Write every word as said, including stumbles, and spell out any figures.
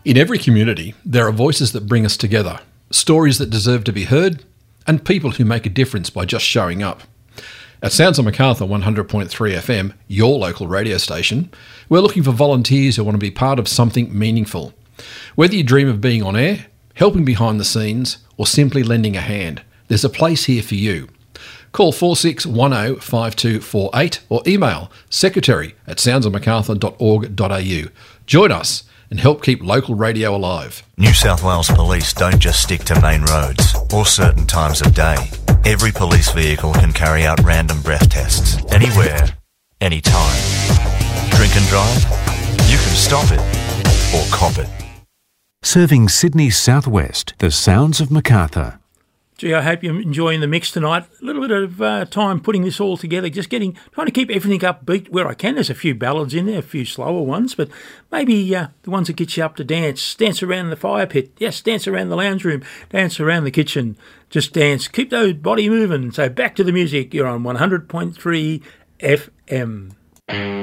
In every community, there are voices that bring us together, stories that deserve to be heard, and people who make a difference by just showing up. At Sounds of Macarthur one hundred point three F M, your local radio station, we're looking for volunteers who want to be part of something meaningful. Whether you dream of being on air, helping behind the scenes, or simply lending a hand, there's a place here for you. Call four six one zero five two four eight or email secretary at sounds of macarthur dot org dot a u. Join us and help keep local radio alive. New South Wales Police don't just stick to main roads or certain times of day. Every police vehicle can carry out random breath tests, anywhere, anytime. Drink and drive? You can stop it or cop it. Serving Sydney's southwest, the Sounds of Macarthur. Gee, I hope you're enjoying the mix tonight. A little bit of uh, time putting this all together, just getting, trying to keep everything upbeat where I can. There's a few ballads in there, a few slower ones, but maybe uh, the ones that get you up to dance. Dance around the fire pit. Yes, dance around the lounge room. Dance around the kitchen. Just dance. Keep those body moving. So back to the music. You're on one hundred point three F M.